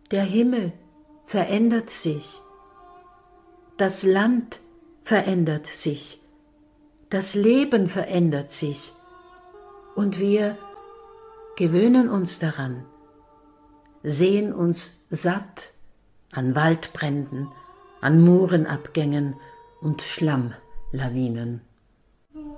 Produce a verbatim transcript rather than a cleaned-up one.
Der Himmel verändert sich. Das Land verändert sich. Das Leben verändert sich. Und wir gewöhnen uns daran, sehen uns satt an Waldbränden, an Moorenabgängen und Schlammlawinen.